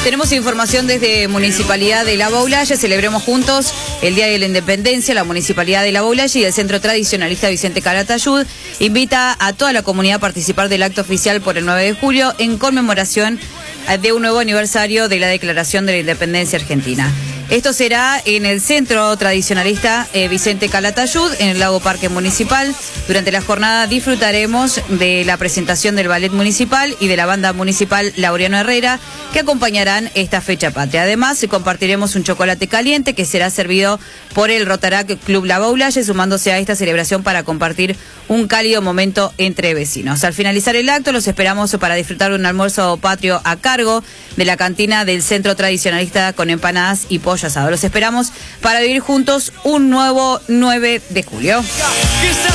Tenemos información desde Municipalidad de La Baulaya. Celebremos juntos el Día de la Independencia. La Municipalidad de La Baulaya y el Centro Tradicionalista Vicente Calatayud invita a toda la comunidad a participar del acto oficial por el 9 de julio en conmemoración de un nuevo aniversario de la Declaración de la Independencia Argentina. Esto será en el Centro Tradicionalista Vicente Calatayud, en el Lago Parque Municipal. Durante la jornada disfrutaremos de la presentación del Ballet Municipal y de la Banda Municipal Laureano Herrera, que acompañarán esta fecha patria. Además, compartiremos un chocolate caliente que será servido por el Rotaract Club La Baulaya, sumándose a esta celebración para compartir un cálido momento entre vecinos. Al finalizar el acto, los esperamos para disfrutar de un almuerzo patrio a cargo de la cantina del Centro Tradicionalista con empanadas y pollo asado. Los esperamos para vivir juntos un nuevo 9 de julio.